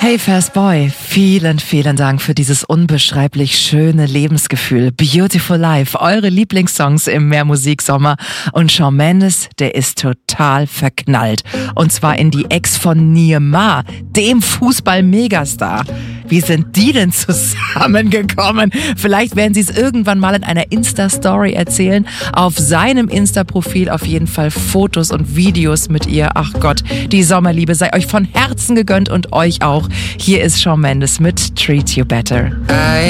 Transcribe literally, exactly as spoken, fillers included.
Hey Fast Boy, vielen, vielen Dank für dieses unbeschreiblich schöne Lebensgefühl. Beautiful Life, eure Lieblingssongs im Mehrmusiksommer. Und Shawn Mendes, der ist total verknallt. Und zwar in die Ex von Neymar, dem Fußball-Megastar. Wie sind die denn zusammengekommen? Vielleicht werden sie es irgendwann mal in einer Insta-Story erzählen. Auf seinem Insta-Profil auf jeden Fall Fotos und Videos mit ihr. Ach Gott, die Sommerliebe sei euch von Herzen gegönnt und euch auch. Hier ist Shawn Mendes mit Treat You Better.